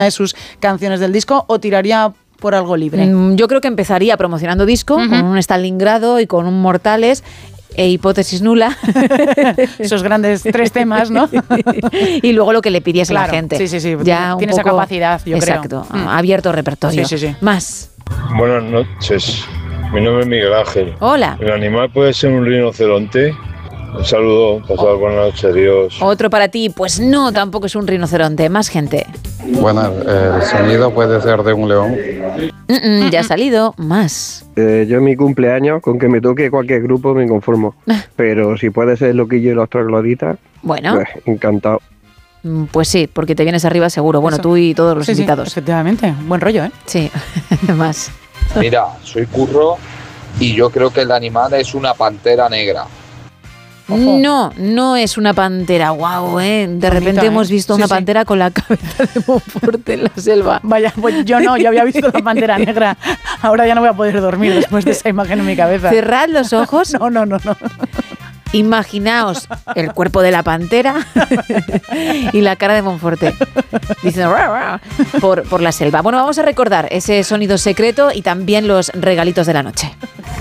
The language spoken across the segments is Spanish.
de sus canciones del disco o tiraría por algo libre? Yo creo que empezaría promocionando disco, con un Stalingrado y con un Mortales e Hipótesis Nula. Esos grandes 3 temas, ¿no? Y luego lo que le pidiese la gente. Sí. Ya tiene esa capacidad, yo creo. Exacto, abierto repertorio. Sí. Más. Buenas noches. Mi nombre es Miguel Ángel. Hola. ¿El animal puede ser un rinoceronte? Un saludo, pasad buenas noches, adiós. Otro para ti, pues no, tampoco es un rinoceronte, más gente. Bueno, el sonido puede ser de un león. Ya ha salido, más. Yo en mi cumpleaños, con que me toque cualquier grupo me conformo. Pero si puede ser Loquillo y los Trogloditas, bueno, pues encantado. Pues sí, porque te vienes arriba seguro. Bueno, tú y todos los invitados. Sí, efectivamente, buen rollo, ¿eh? Sí, más. Mira, soy Curro y yo creo que el animal es una pantera negra. Ojo. No es una pantera, guau, ¿eh? De repente hemos visto una pantera con la cabeza de Monfort en la selva. Vaya, pues yo había visto la pantera negra. Ahora ya no voy a poder dormir después de esa imagen en mi cabeza. Cerrad los ojos. No. Imaginaos el cuerpo de la pantera y la cara de Monforte diciendo por la selva. Bueno, vamos a recordar ese sonido secreto y también los regalitos de la noche.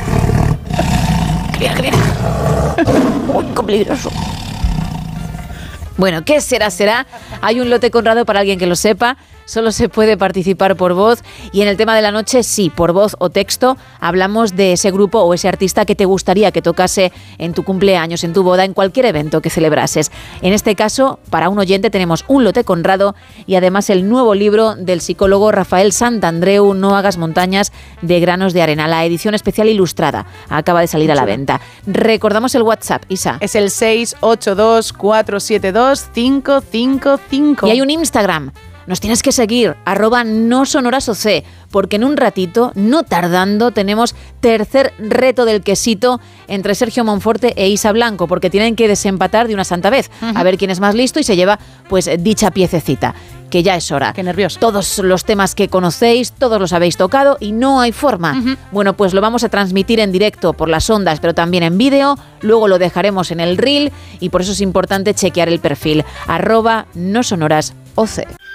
Que viene. Uy, qué peligroso. Bueno, ¿qué será? Hay un lote Conrado para alguien que lo sepa. Solo se puede participar por voz. Y en el tema de la noche, sí, por voz o texto, hablamos de ese grupo o ese artista que te gustaría que tocase en tu cumpleaños, en tu boda, en cualquier evento que celebrases. En este caso, para un oyente tenemos un lote Conrado y además el nuevo libro del psicólogo Rafael Santandreu, No hagas montañas de granos de arena, la edición especial ilustrada. Acaba de salir a la venta. Recordamos el WhatsApp, Isa. Es el 682-472-555. Y hay un Instagram. Nos tienes que seguir, @nosonorasoc, porque en un ratito, no tardando, tenemos tercer reto del quesito entre Sergio Monforte e Isa Blanco, porque tienen que desempatar de una santa vez, a ver quién es más listo y se lleva pues dicha piececita, que ya es hora. Qué nervioso. Todos los temas que conocéis, todos los habéis tocado y no hay forma. Bueno, pues lo vamos a transmitir en directo por las ondas, pero también en vídeo, luego lo dejaremos en el reel y por eso es importante chequear el perfil, @nosonorasoc.